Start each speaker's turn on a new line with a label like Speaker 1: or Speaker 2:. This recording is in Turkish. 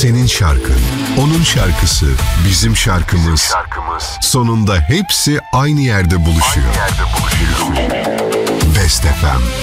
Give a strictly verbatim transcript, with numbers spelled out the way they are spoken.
Speaker 1: senin şarkın, onun şarkısı, bizim şarkımız. Bizim şarkımız. Sonunda hepsi aynı yerde buluşuyor. Aynı yerde buluşuyor. Best F M.